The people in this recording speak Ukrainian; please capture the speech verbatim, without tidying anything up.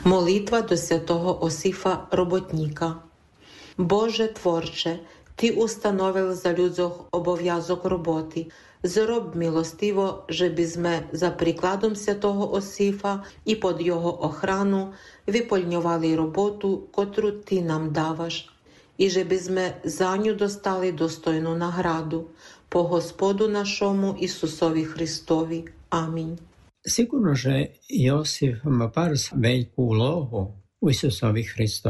Молитва до святого Осифа Роботніка. Боже творче, Ти установив за людзох обов'язок роботи. Зроб милостиво, жеби зме за прикладом святого Осифа і під його охрану виповнювали роботу, котру Ти нам даваш, і жеби зме за ню достали достойну награду по Господу нашому Ісусові Христові. Амінь. Sigurno, že Josif má pár veľkú úlohu u Isusovi Hristovi.